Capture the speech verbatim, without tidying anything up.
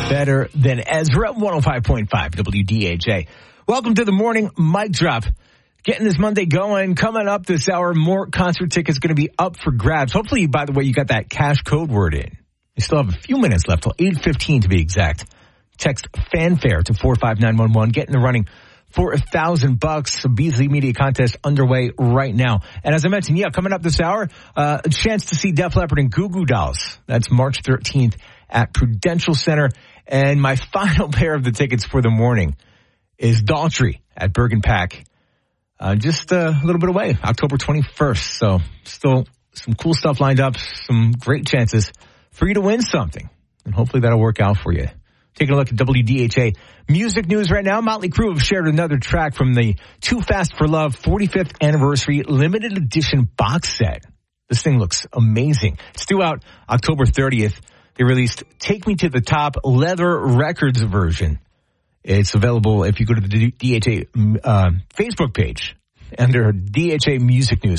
better than Ezra. one oh five point five W D H A. Welcome to the morning mic drop. Getting this Monday going. Coming up this hour, more concert tickets going to be up for grabs. Hopefully, by the way, you got that cash code word in. You still have a few minutes left till eight fifteen to be exact. Text fanfare to four five nine one one. Get in the running for a thousand bucks. A Beasley Media contest underway right now. And as I mentioned, yeah, coming up this hour, uh, a chance to see Def Leppard and Goo Goo Dolls. That's March thirteenth at Prudential Center. And my final pair of the tickets for the morning is Daltrey at Bergen Pack. Uh, just uh, a little bit away, October twenty-first. So still some cool stuff lined up, some great chances for you to win something. And hopefully that'll work out for you. Taking a look at W D H A music news right now. Motley Crue have shared another track from the Too Fast for Love forty-fifth anniversary limited edition box set. This thing looks amazing. It's due out October thirtieth. They released Take Me to the Top Leather Records version. It's available if you go to the D H A uh, Facebook page under D H A Music News.